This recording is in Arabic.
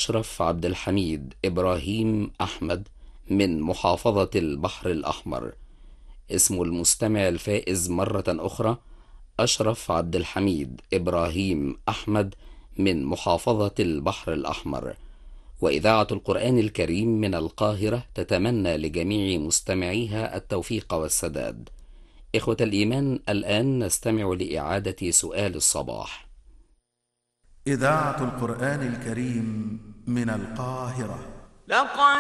أشرف عبد الحميد إبراهيم أحمد من محافظة البحر الأحمر. اسم المستمع الفائز مرة أخرى أشرف عبد الحميد إبراهيم أحمد من محافظة البحر الأحمر. وإذاعة القرآن الكريم من القاهرة تتمنى لجميع مستمعيها التوفيق والسداد. إخوة الإيمان، الآن نستمع لإعادة سؤال الصباح. إذاعة القرآن الكريم من القاهرة.